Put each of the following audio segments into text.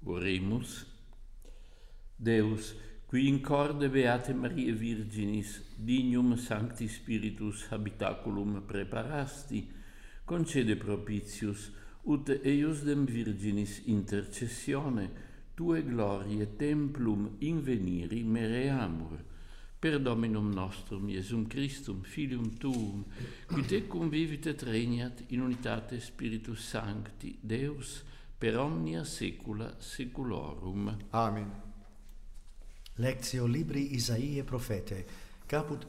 Oremus. Deus, qui in corde beate Mariae Virginis, dignum Sancti Spiritus habitaculum preparasti, concede propitius, ut eius dem Virginis intercessione, tue glorie templum inveniri mereamur. Per Dominum nostrum, Iesum Christum, Filium Tuum, qui tecum vivit et regnat in unitate Spiritus Sancti, Deus, per omnia saecula saeculorum. Amen. Lectio Libri Isaiae Prophete, caput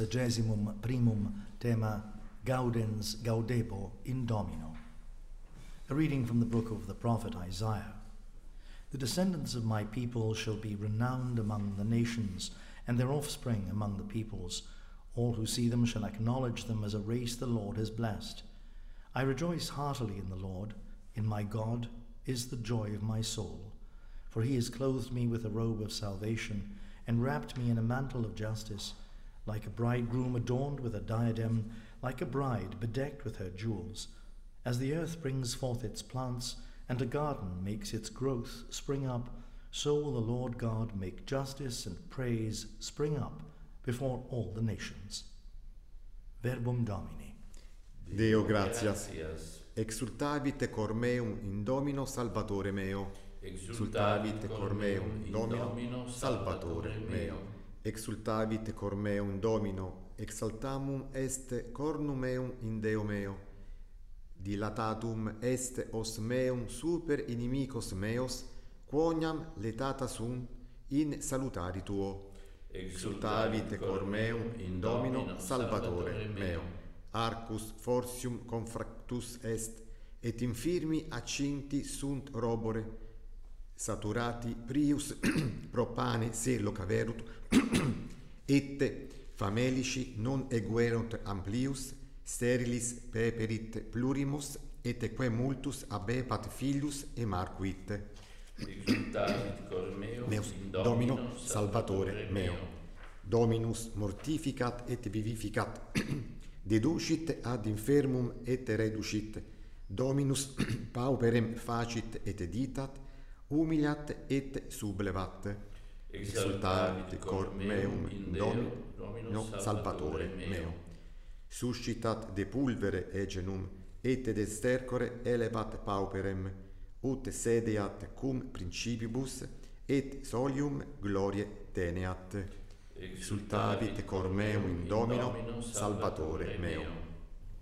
61 tema Gaudens Gaudebo in Domino. A reading from the book of the prophet Isaiah. The descendants of my people shall be renowned among the nations, and their offspring among the peoples. All who see them shall acknowledge them as a race the Lord has blessed. I rejoice heartily in the Lord. In my God is the joy of my soul. For he has clothed me with a robe of salvation, and wrapped me in a mantle of justice, like a bridegroom adorned with a diadem, like a bride bedecked with her jewels. As the earth brings forth its plants, and a garden makes its growth spring up, so will the Lord God make justice and praise spring up before all the nations. Verbum Domini. Deo gratias. Exultavit cor meum in Domino Salvatore meo. Exultavit cor meum in Domino Salvatore meo. Exultavit cor meum in Domino, exaltamum est cornum meum in Deo meo. Dilatatum est os meum super inimicos meos, quoniam letata sunt in salutari tuo. Exultavit cor meum in Domino Salvatore meo. Arcus fortium confractus est, et infirmi accinti sunt robore, saturati prius propane se locaverut, et famelici non eguerunt amplius, sterilis peperit plurimus, et quae multus abepat filius e marcuit. Exultavit cor meum in Domino Salvatore meo. Dominus mortificat et vivificat, deducit ad infermum et reducit, Dominus pauperem facit et ditat, humiliat et sublevat. Exultavit cor meum in Domino Salvatore meo. Suscitat de pulvere egenum, et de stercore elevat pauperem, ut sedeat cum principibus, et solium glorie teneat. Exultavit cor meum in Domino Salvatore meo.